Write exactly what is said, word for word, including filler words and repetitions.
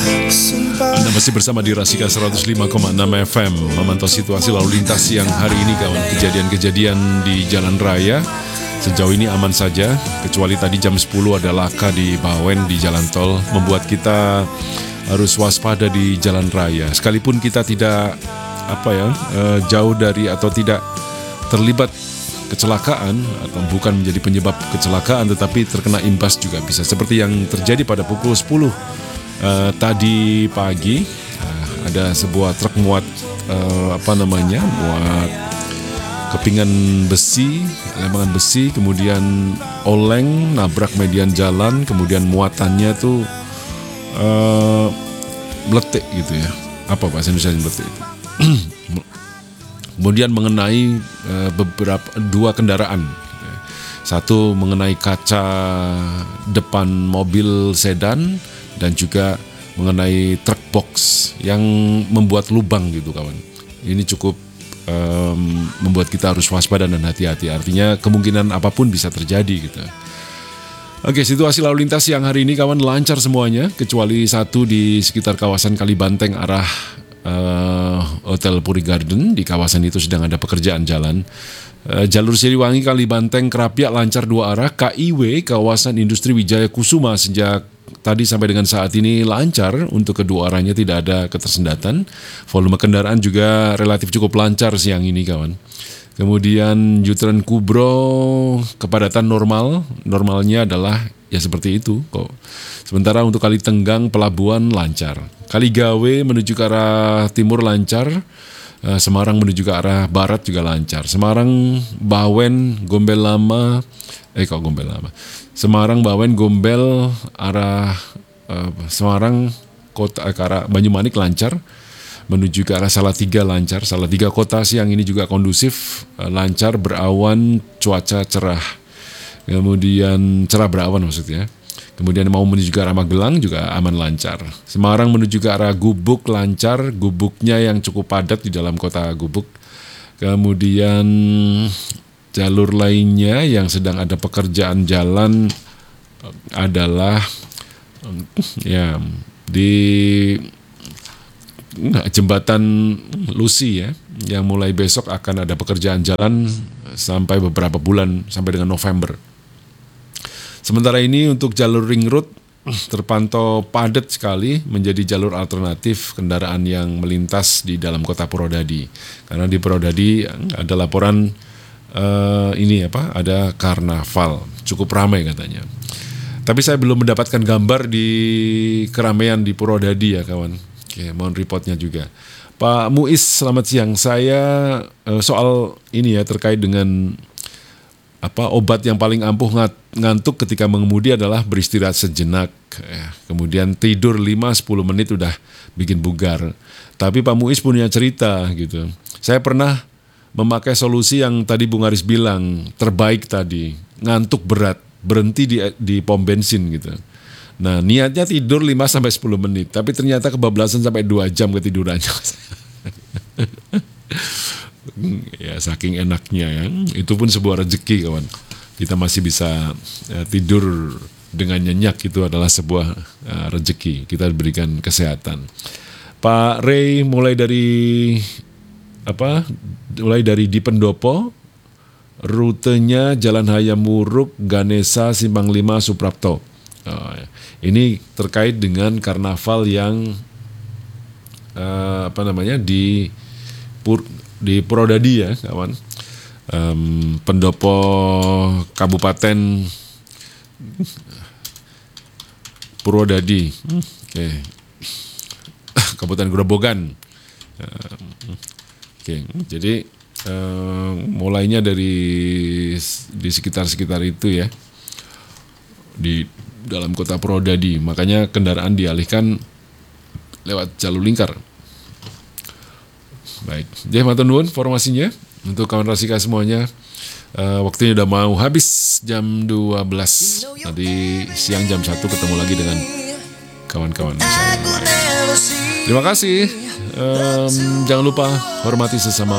Anda masih bersama di Rasika seratus lima koma enam F M, memantau situasi lalu lintas siang hari ini kawan. Kejadian-kejadian di jalan raya sejauh ini aman saja, kecuali tadi jam sepuluh ada laka di Bawen di jalan tol, membuat kita harus waspada di jalan raya. Sekalipun kita tidak apa ya eh, jauh dari atau tidak terlibat kecelakaan atau bukan menjadi penyebab kecelakaan, tetapi terkena imbas juga bisa, seperti yang terjadi pada pukul sepuluh uh, tadi pagi. Uh, ada sebuah truk muat uh, apa namanya muat kepingan besi, lembangan besi, kemudian oleng nabrak median jalan, kemudian muatannya tuh uh, meletik gitu ya. Apa bahasa Indonesia meletik itu? Kemudian mengenai e, beberapa dua kendaraan, satu mengenai kaca depan mobil sedan dan juga mengenai truk box yang membuat lubang gitu kawan. Ini cukup e, membuat kita harus waspada dan hati-hati. Artinya kemungkinan apapun bisa terjadi gitu. Oke, situasi lalu lintas yang hari ini kawan lancar semuanya, kecuali satu di sekitar kawasan Kalibanteng arah Uh, Hotel Puri Garden. Di kawasan itu sedang ada pekerjaan jalan. uh, Jalur Siliwangi Kalibanteng Kerapiak lancar dua arah. K I W kawasan Industri Wijaya Kusuma sejak tadi sampai dengan saat ini lancar untuk kedua arahnya, tidak ada ketersendatan. Volume kendaraan juga relatif cukup lancar siang ini kawan. Kemudian U-turn Kubro kepadatan normal, normalnya adalah ya seperti itu kok. Sementara untuk Kali Tenggang Pelabuhan lancar. Kaligawe menuju ke arah timur lancar. Semarang menuju ke arah barat juga lancar. Semarang, Bawen, Gombel Lama, eh kok Gombel Lama. Semarang, Bawen, Gombel arah uh, Semarang kota ke arah Banyumanik lancar. Menuju ke arah Salatiga lancar. Salatiga kota siang ini juga kondusif, lancar, berawan, cuaca cerah. Kemudian cerah berawan maksudnya. Kemudian mau menuju ke arah Magelang juga aman lancar. Semarang menuju ke arah Gubuk lancar, gubuknya yang cukup padat di dalam kota Gubuk. Kemudian jalur lainnya yang sedang ada pekerjaan jalan adalah ya di Jembatan Lucy ya, yang mulai besok akan ada pekerjaan jalan sampai beberapa bulan, sampai dengan November. Sementara ini untuk jalur ring road terpantau padat sekali, menjadi jalur alternatif kendaraan yang melintas di dalam kota Purwodadi. Karena di Purwodadi ada laporan uh, ini apa? Ada karnaval, cukup ramai katanya. Tapi saya belum mendapatkan gambar di keramaian di Purwodadi ya kawan. Oke, mohon reportnya juga. Pak Muiz, selamat siang. Saya uh, soal ini ya terkait dengan apa obat yang paling ampuh ngantuk ketika mengemudi adalah beristirahat sejenak. Ya, kemudian tidur lima sampai sepuluh menit udah bikin bugar. Tapi Pak Muiz punya cerita gitu. Saya pernah memakai solusi yang tadi Bung Aris bilang, terbaik tadi. Ngantuk berat, berhenti di, di pom bensin gitu. Nah, niatnya tidur lima sampai sepuluh menit, tapi ternyata kebablasan sampai dua jam ketidurannya. Ya saking enaknya ya, itu pun sebuah rezeki kawan. Kita masih bisa ya, tidur dengan nyenyak, itu adalah sebuah uh, rezeki. Kita diberikan kesehatan. Pak Ray, mulai dari apa? Mulai dari di Pendopo, rutenya Jalan Hayam Wuruk, Ganesha, Simpang lima, Suprapto. Oh, ini terkait dengan karnaval yang uh, apa namanya di Pur di Purwodadi ya kawan. um, Pendopo Kabupaten Purwodadi, oke okay. Kabupaten Grobogan. um, oke okay. Jadi um, mulainya dari di sekitar-sekitar itu ya, di dalam kota Purwodadi, makanya kendaraan dialihkan lewat jalur lingkar. Baik, jadi matur nuwun informasinya untuk kawan Rasika semuanya. Uh, waktunya udah mau habis jam dua belas. Nanti siang jam satu ketemu lagi dengan kawan-kawan saya. Terima kasih. Um, jangan lupa hormati sesama